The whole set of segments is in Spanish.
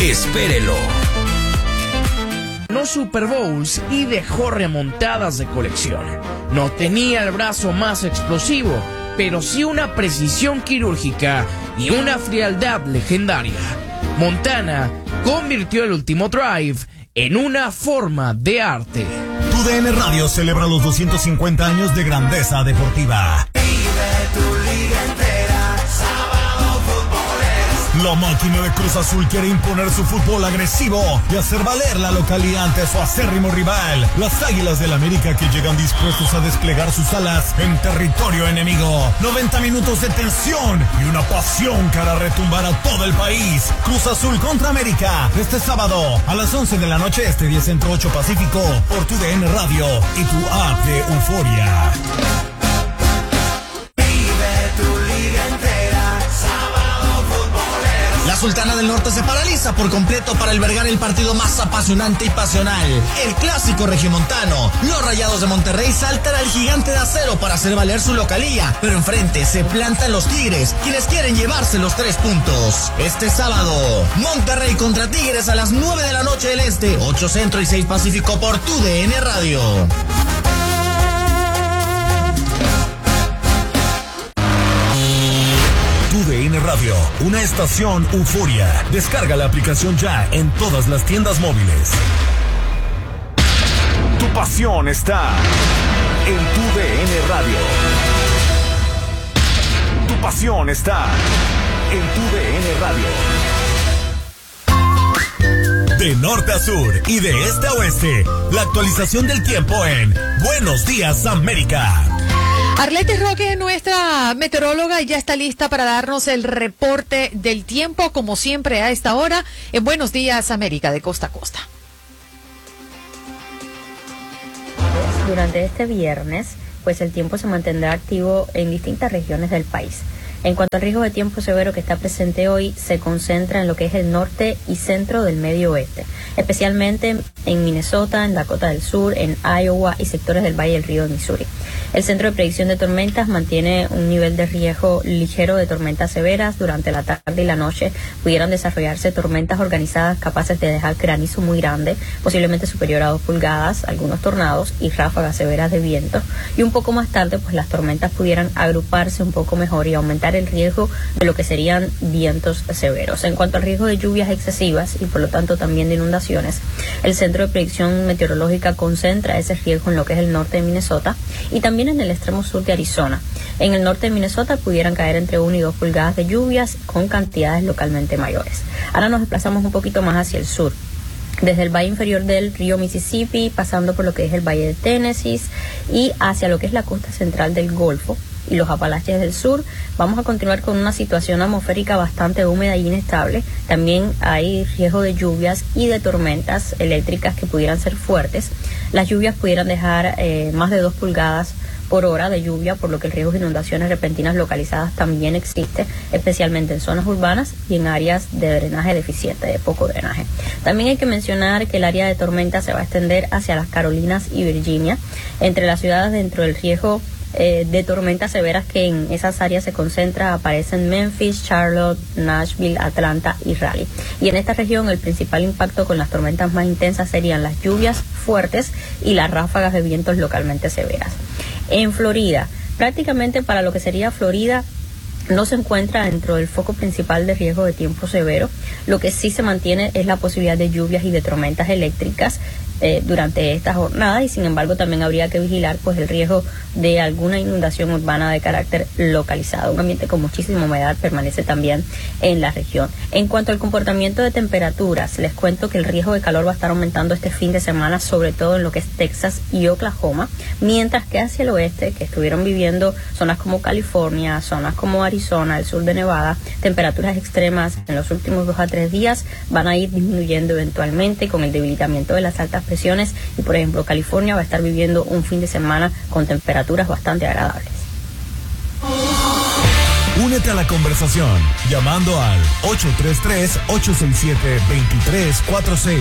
Espérelo. Ganó Super Bowls y dejó remontadas de colección. No tenía el brazo más explosivo, pero sí una precisión quirúrgica y una frialdad legendaria. Montana convirtió el último drive en una forma de arte. TUDN Radio celebra los 250 años de grandeza deportiva. La máquina de Cruz Azul quiere imponer su fútbol agresivo y hacer valer la localía ante su acérrimo rival, las Águilas del América, que llegan dispuestos a desplegar sus alas en territorio enemigo. 90 minutos de tensión y una pasión que hará retumbar a todo el país. Cruz Azul contra América, este sábado a las 11 de la noche, 10 Centro 8 Pacífico, por TUDN Radio y tu app de Euforia. La Sultana del Norte se paraliza por completo para albergar el partido más apasionante y pasional, el clásico regiomontano. Los Rayados de Monterrey saltan al Gigante de Acero para hacer valer su localía, pero enfrente se plantan los Tigres, quienes quieren llevarse los 3 puntos. Este sábado, Monterrey contra Tigres a las 9 de la noche del Este, 8 Centro y 6 Pacífico, por TUDN Radio. TUDN Radio, una estación Euforia. Descarga la aplicación ya en todas las tiendas móviles. Tu pasión está en TUDN Radio. Tu pasión está en TUDN Radio. De norte a sur y de este a oeste, la actualización del tiempo en Buenos Días América. Arletis Roque, nuestra meteoróloga, ya está lista para darnos el reporte del tiempo, como siempre a esta hora, en Buenos Días América, de costa a costa. Durante este viernes, pues el tiempo se mantendrá activo en distintas regiones del país. En cuanto al riesgo de tiempo severo que está presente hoy, se concentra en lo que es el norte y centro del medio oeste, especialmente en Minnesota, en Dakota del Sur, en Iowa y sectores del Valle del Río de Missouri. El Centro de Predicción de Tormentas mantiene un nivel de riesgo ligero de tormentas severas. Durante la tarde y la noche pudieran desarrollarse tormentas organizadas capaces de dejar granizo muy grande, posiblemente superior a 2 pulgadas, algunos tornados y ráfagas severas de viento. Y un poco más tarde, pues las tormentas pudieran agruparse un poco mejor y aumentar el riesgo de lo que serían vientos severos. En cuanto al riesgo de lluvias excesivas y por lo tanto también de inundaciones, el Centro de Predicción Meteorológica concentra ese riesgo en lo que es el norte de Minnesota y también en el extremo sur de Arizona. En el norte de Minnesota pudieran caer entre 1 y 2 pulgadas de lluvias con cantidades localmente mayores. Ahora nos desplazamos un poquito más hacia el sur. Desde el valle inferior del río Mississippi, pasando por lo que es el valle de Tennessee y hacia lo que es la costa central del Golfo y los Apalaches del sur, vamos a continuar con una situación atmosférica bastante húmeda y inestable. También hay riesgo de lluvias y de tormentas eléctricas que pudieran ser fuertes. Las lluvias pudieran dejar más de 2 pulgadas por hora de lluvia, por lo que el riesgo de inundaciones repentinas localizadas también existe, especialmente en zonas urbanas y en áreas de drenaje deficiente, de poco drenaje. También hay que mencionar que el área de tormenta se va a extender hacia las Carolinas y Virginia. Entre las ciudades dentro del riesgo de tormentas severas que en esas áreas se concentra aparecen Memphis, Charlotte, Nashville, Atlanta y Raleigh. Y en esta región el principal impacto con las tormentas más intensas serían las lluvias fuertes y las ráfagas de vientos localmente severas. En Florida, prácticamente para lo que sería Florida, no se encuentra dentro del foco principal de riesgo de tiempo severo. Lo que sí se mantiene es la posibilidad de lluvias y de tormentas eléctricas durante esta jornada, y sin embargo también habría que vigilar pues el riesgo de alguna inundación urbana de carácter localizado. Un ambiente con muchísima humedad permanece también en la región. En cuanto al comportamiento de temperaturas, les cuento que el riesgo de calor va a estar aumentando este fin de semana, sobre todo en lo que es Texas y Oklahoma, mientras que hacia el oeste, que estuvieron viviendo zonas como California, zonas como Arizona, el sur de Nevada, temperaturas extremas en los últimos 2 a 3 días van a ir disminuyendo eventualmente con el debilitamiento de las altas presiones, y por ejemplo California va a estar viviendo un fin de semana con temperaturas bastante agradables. Únete a la conversación llamando al 833-867-2346.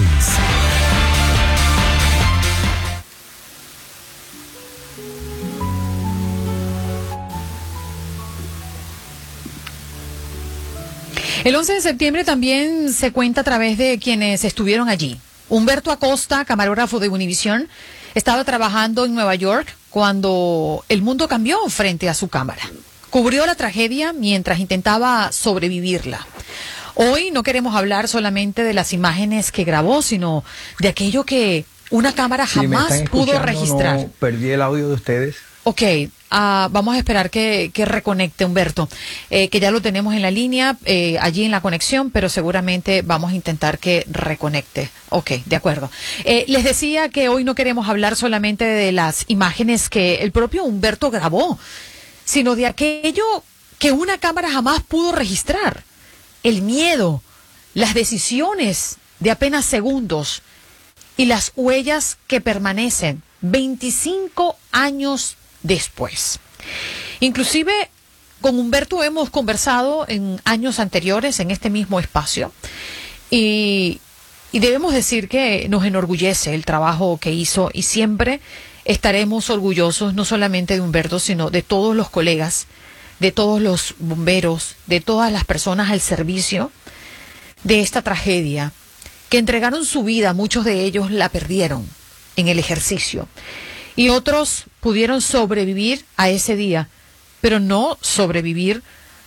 El 11 de septiembre también se cuenta a través de quienes estuvieron allí. Humberto Acosta, camarógrafo de Univisión, estaba trabajando en Nueva York cuando el mundo cambió frente a su cámara. Cubrió la tragedia mientras intentaba sobrevivirla. Hoy no queremos hablar solamente de las imágenes que grabó, sino de aquello que una cámara jamás pudo registrar. No, perdí el audio de ustedes. Ok, vamos a esperar que reconecte Humberto, que ya lo tenemos en la línea, allí en la conexión, pero seguramente vamos a intentar que reconecte. Ok, de acuerdo. Les decía que hoy no queremos hablar solamente de las imágenes que el propio Humberto grabó, sino de aquello que una cámara jamás pudo registrar. El miedo, las decisiones de apenas segundos y las huellas que permanecen 25 años después. Inclusive con Humberto hemos conversado en años anteriores en este mismo espacio y debemos decir que nos enorgullece el trabajo que hizo y siempre estaremos orgullosos no solamente de Humberto, sino de todos los colegas, de todos los bomberos, de todas las personas al servicio de esta tragedia, que entregaron su vida, muchos de ellos la perdieron en el ejercicio. Y otros pudieron sobrevivir a ese día, pero no sobrevivir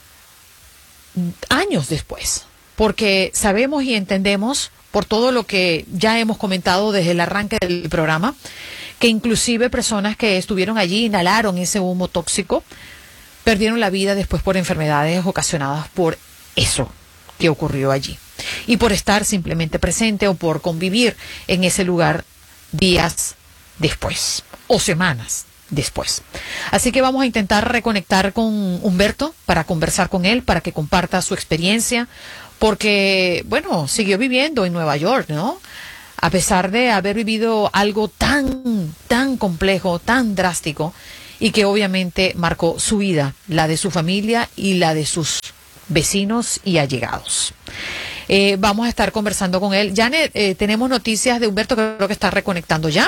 años después, porque sabemos y entendemos, por todo lo que ya hemos comentado desde el arranque del programa, que inclusive personas que estuvieron allí, inhalaron ese humo tóxico, perdieron la vida después por enfermedades ocasionadas por eso que ocurrió allí. Y por estar simplemente presente o por convivir en ese lugar días después o semanas después. Así que vamos a intentar reconectar con Humberto para conversar con él, para que comparta su experiencia, porque, bueno, siguió viviendo en Nueva York, ¿no? A pesar de haber vivido algo tan complejo, tan drástico, y que obviamente marcó su vida, la de su familia y la de sus vecinos y allegados. Vamos a estar conversando con él. Janet, tenemos noticias de Humberto, que creo que está reconectando ya.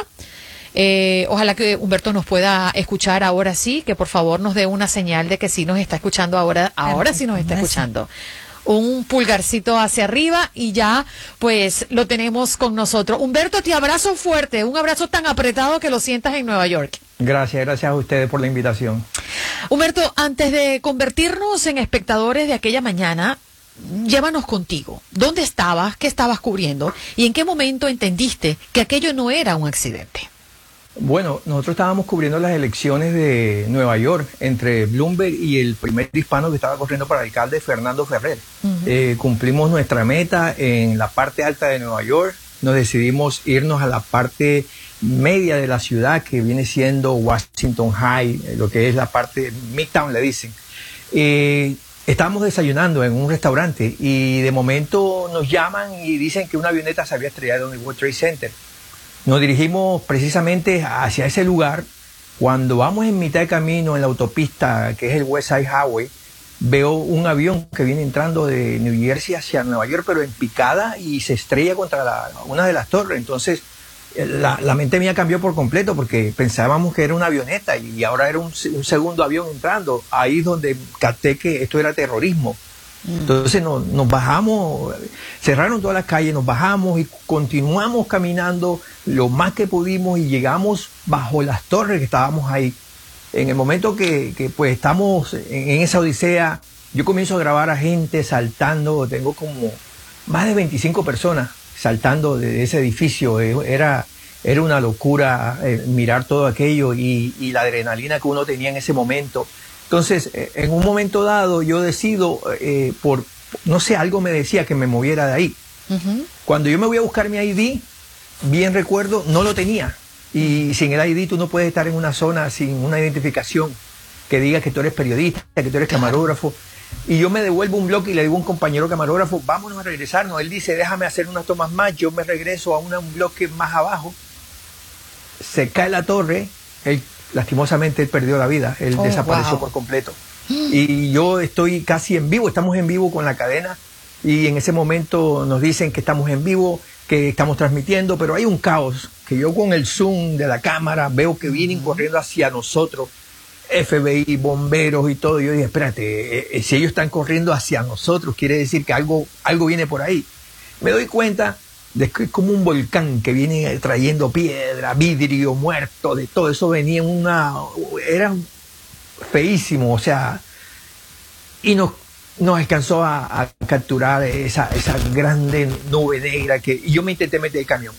Ojalá que Humberto nos pueda escuchar ahora sí, que por favor nos dé una señal de que sí nos está escuchando ahora sí nos está escuchando. Un pulgarcito hacia arriba y ya pues lo tenemos con nosotros. Humberto, te abrazo fuerte, un abrazo tan apretado que lo sientas en Nueva York. Gracias a ustedes por la invitación. Humberto, antes de convertirnos en espectadores de aquella mañana, llévanos contigo. ¿Dónde estabas? ¿Qué estabas cubriendo? ¿Y en qué momento entendiste que aquello no era un accidente? Bueno, nosotros estábamos cubriendo las elecciones de Nueva York entre Bloomberg y el primer hispano que estaba corriendo para alcalde, Fernando Ferrer. Cumplimos nuestra meta en la parte alta de Nueva York. Nos decidimos irnos a la parte media de la ciudad, que viene siendo Washington High, lo que es la parte Midtown, le dicen. Estábamos desayunando en un restaurante y de momento nos llaman y dicen que una avioneta se había estrellado en el World Trade Center. Nos dirigimos precisamente hacia ese lugar. Cuando vamos en mitad de camino en la autopista, que es el West Side Highway, veo un avión que viene entrando de New Jersey hacia Nueva York, pero en picada, y se estrella contra una de las torres. Entonces, la mente mía cambió por completo, porque pensábamos que era una avioneta y ahora era un segundo avión entrando. Ahí es donde capté que esto era terrorismo. Entonces nos bajamos, cerraron todas las calles, nos bajamos y continuamos caminando lo más que pudimos y llegamos bajo las torres que estábamos ahí. En el momento que pues estamos en esa odisea, yo comienzo a grabar a gente saltando. Tengo como más de 25 personas saltando de ese edificio. Era una locura mirar todo aquello y la adrenalina que uno tenía en ese momento. Entonces, en un momento dado, yo decido, no sé, algo me decía que me moviera de ahí. Cuando yo me voy a buscar mi ID, bien recuerdo, no lo tenía. Y sin el ID tú no puedes estar en una zona sin una identificación que diga que tú eres periodista, que tú eres camarógrafo. Y yo me devuelvo un bloque y le digo a un compañero camarógrafo, vámonos a regresarnos. Él dice, déjame hacer unas tomas más. Yo me regreso a un bloque más abajo. Se cae la torre. Lastimosamente él perdió la vida, él desapareció por completo. Y yo estoy casi en vivo, estamos en vivo con la cadena y en ese momento nos dicen que estamos en vivo, que estamos transmitiendo, pero hay un caos que yo con el zoom de la cámara veo que vienen corriendo hacia nosotros. FBI, bomberos y todo. Yo dije, espérate, si ellos están corriendo hacia nosotros, quiere decir que algo viene por ahí. Me doy cuenta de que es como un volcán que viene trayendo piedra, vidrio, muerto, de todo eso venía era feísimo, o sea, y nos alcanzó a capturar esa grande nube negra y yo me intenté meter el camión.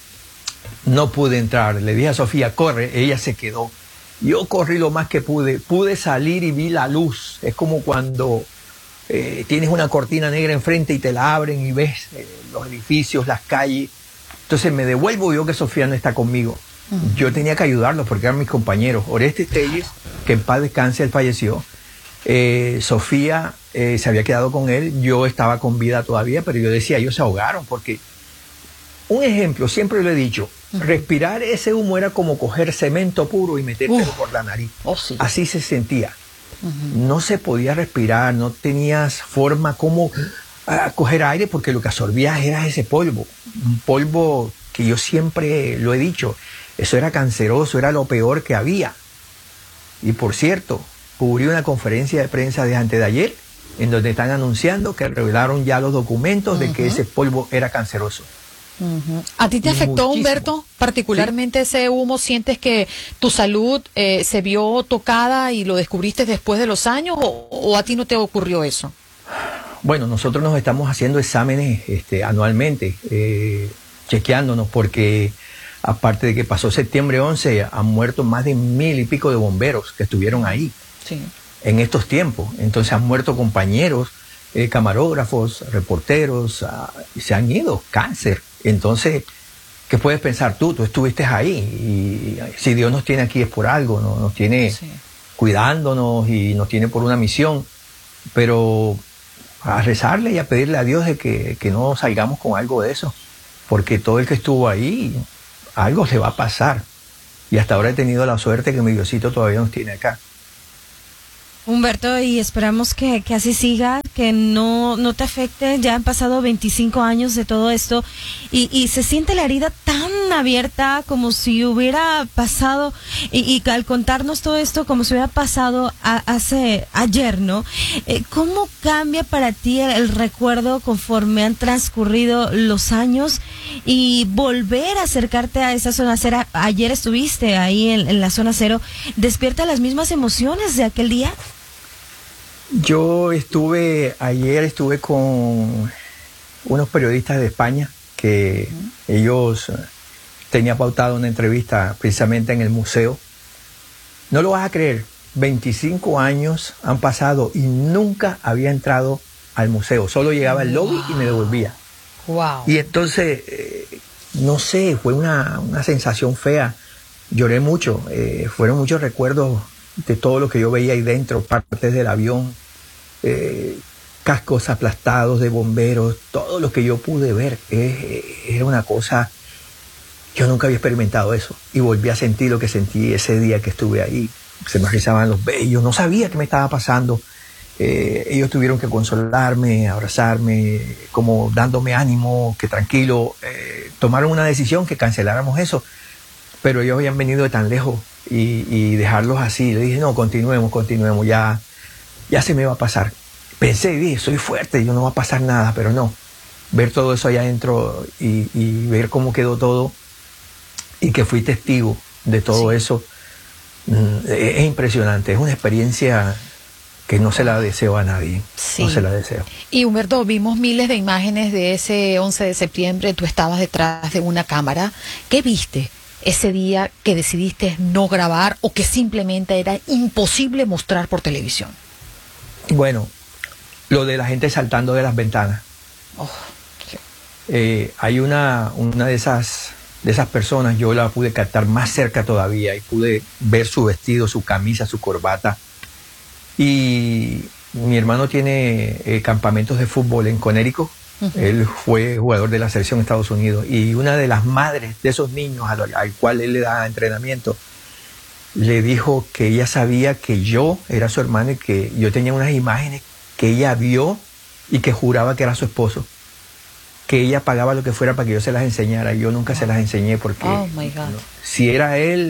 No pude entrar, le dije a Sofía, corre, ella se quedó. Yo corrí lo más que pude salir y vi la luz. Es como cuando tienes una cortina negra enfrente y te la abren y ves los edificios, las calles. Entonces me devuelvo yo que Sofía no está conmigo. Yo tenía que ayudarlos porque eran mis compañeros. Oreste Telles, que en paz descanse, él falleció. Sofía se había quedado con él, yo estaba con vida todavía, pero yo decía, ellos se ahogaron porque, un ejemplo, siempre lo he dicho, respirar ese humo era como coger cemento puro y metértelo por la nariz. Sí. Así se sentía. No se podía respirar, no tenías forma como coger aire porque lo que absorbías era ese polvo. Un polvo que yo siempre lo he dicho, eso era canceroso, era lo peor que había. Y por cierto, cubrí una conferencia de prensa de antes de ayer en donde están anunciando que revelaron ya los documentos de que ese polvo era canceroso. ¿A ti te afectó, muchísimo. Humberto, particularmente ese humo? ¿Sientes que tu salud se vio tocada y lo descubriste después de los años o a ti no te ocurrió eso? Bueno, nosotros nos estamos haciendo exámenes anualmente, chequeándonos, porque aparte de que pasó septiembre 11, han muerto más de 1,000 y pico de bomberos que estuvieron ahí en estos tiempos. Entonces han muerto compañeros, camarógrafos, reporteros, y se han ido, cáncer. Entonces, ¿qué puedes pensar tú? Tú estuviste ahí y si Dios nos tiene aquí es por algo, ¿no? Nos tiene cuidándonos y nos tiene por una misión, pero a rezarle y a pedirle a Dios de que no salgamos con algo de eso, porque todo el que estuvo ahí, algo se va a pasar. Y hasta ahora he tenido la suerte que mi Diosito todavía nos tiene acá. Humberto, y esperamos que así siga, que no te afecte. Ya han pasado 25 años de todo esto y se siente la herida tan abierta como si hubiera pasado, y al contarnos todo esto como si hubiera pasado ayer, ¿no? ¿Cómo cambia para ti el recuerdo conforme han transcurrido los años y volver a acercarte a esa zona cero? Ayer estuviste ahí en la zona 0, ¿despierta las mismas emociones de aquel día? Yo ayer estuve con unos periodistas de España que ellos tenían pautado una entrevista precisamente en el museo. No lo vas a creer, 25 años han pasado y nunca había entrado al museo, solo llegaba al lobby y me devolvía. Wow. Y entonces, no sé, fue una sensación fea, lloré mucho, fueron muchos recuerdos de todo lo que yo veía ahí dentro, partes del avión, cascos aplastados de bomberos, todo lo que yo pude ver, era una cosa, yo nunca había experimentado eso, y volví a sentir lo que sentí ese día que estuve ahí, se me rizaban los vellos, no sabía qué me estaba pasando, ellos tuvieron que consolarme, abrazarme, como dándome ánimo, que tranquilo, tomaron una decisión que canceláramos eso, pero ellos habían venido de tan lejos, y dejarlos así. Le dije, no, continuemos, ya se me va a pasar. Pensé y dije, soy fuerte, yo no va a pasar nada, pero no. Ver todo eso allá adentro y ver cómo quedó todo y que fui testigo de todo eso, es impresionante. Es una experiencia que no se la deseo a nadie. No se la deseo. Y Humberto, vimos miles de imágenes de ese 11 de septiembre, tú estabas detrás de una cámara. ¿Qué viste ese día que decidiste no grabar o que simplemente era imposible mostrar por televisión? Bueno, lo de la gente saltando de las ventanas. Hay una de esas personas, yo la pude captar más cerca todavía y pude ver su vestido, su camisa, su corbata. Y mi hermano tiene campamentos de fútbol en Connecticut. Él fue jugador de la selección de Estados Unidos y una de las madres de esos niños al cual él le da entrenamiento le dijo que ella sabía que yo era su hermano y que yo tenía unas imágenes que ella vio y que juraba que era su esposo, que ella pagaba lo que fuera para que yo se las enseñara. Yo nunca se las enseñé porque Oh my God. si era él,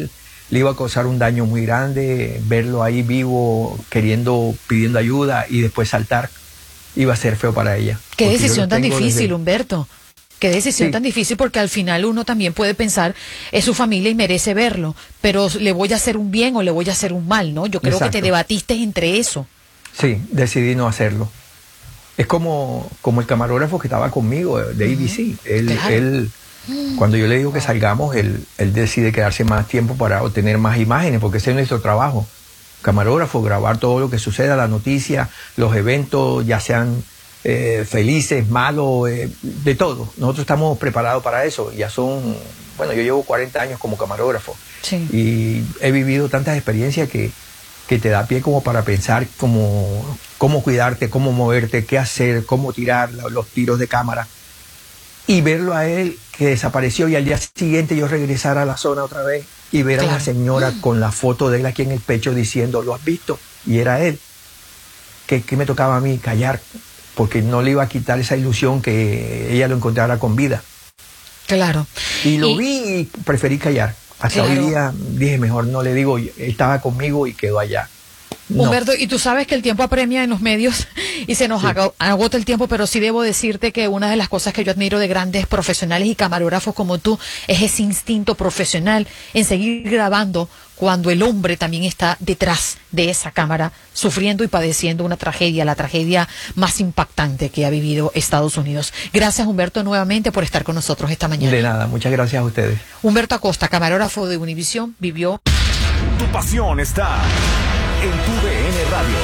le iba a causar un daño muy grande, verlo ahí vivo, pidiendo ayuda y después saltar, iba a ser feo para ella. Qué decisión tan difícil, Humberto. Qué decisión tan difícil, porque al final uno también puede pensar, es su familia y merece verlo, pero le voy a hacer un bien o le voy a hacer un mal, ¿no? Yo creo que te debatiste entre eso. Sí, decidí no hacerlo. Es como el camarógrafo que estaba conmigo de ABC. Él, cuando yo le digo que salgamos, él decide quedarse más tiempo para obtener más imágenes, porque ese es nuestro trabajo. Camarógrafo, grabar todo lo que suceda, la noticia, los eventos, ya sean felices, malos, de todo. Nosotros estamos preparados para eso. Yo llevo 40 años como camarógrafo. Sí. Y he vivido tantas experiencias que te da pie como para pensar cómo cuidarte, cómo moverte, qué hacer, cómo tirar los tiros de cámara. Y verlo a él que desapareció y al día siguiente yo regresar a la zona otra vez y ver a una señora con la foto de él aquí en el pecho diciendo, ¿lo has visto? Y era él. ¿Qué me tocaba a mí? Callar, porque no le iba a quitar esa ilusión que ella lo encontrara con vida. Claro. Y lo vi y preferí callar. Hasta hoy día dije, mejor no le digo, él estaba conmigo y quedó allá. No. Humberto, y tú sabes que el tiempo apremia en los medios y se nos agota el tiempo, pero sí debo decirte que una de las cosas que yo admiro de grandes profesionales y camarógrafos como tú es ese instinto profesional en seguir grabando cuando el hombre también está detrás de esa cámara sufriendo y padeciendo una tragedia, la tragedia más impactante que ha vivido Estados Unidos. Gracias, Humberto, nuevamente por estar con nosotros esta mañana. De nada, muchas gracias a ustedes. Humberto Acosta, camarógrafo de Univisión, vivió... Tu pasión está en tu DN Radio.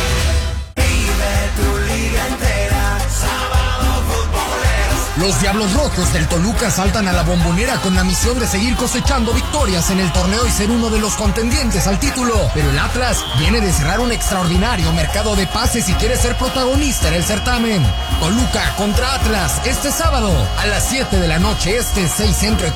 Vive tu liga entera, Sábado Futboleros. Los Diablos Rojos del Toluca saltan a la Bombonera con la misión de seguir cosechando victorias en el torneo y ser uno de los contendientes al título. Pero el Atlas viene de cerrar un extraordinario mercado de pases y quiere ser protagonista en el certamen. Toluca contra Atlas este sábado a las 7 de la noche, 6 centro.